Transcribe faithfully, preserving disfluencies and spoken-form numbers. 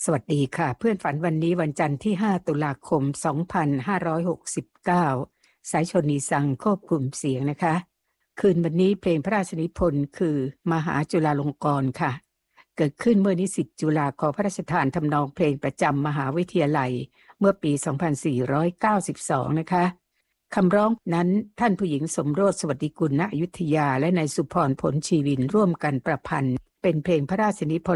สวัสดีค่ะเพื่อนฝันวันนี้วันจันทร์ที่ห้าตุลาคมสองพันห้าร้อยหกสิบเก้าสายชนนีสังควบคุมเสียงนะคะคืนวันนี้เพลงพระราชนิพนธ์คือมหาจุฬาลงกรณ์ค่ะเกิดขึ้นเมื่อนิสิตจุฬาขอพระราชทานทำนองเพลงประจำมหาวิทยาลัยเมื่อปีสองพันสี่ร้อยเก้าสิบสองนะคะคำร้องนั้นท่านผู้หญิงสมโรสสวัสดิกุลณอยุธยาและนายสุพรผลชีวินร่วมกันประพันธ์เป็นเพลงพระราชนิพนธ์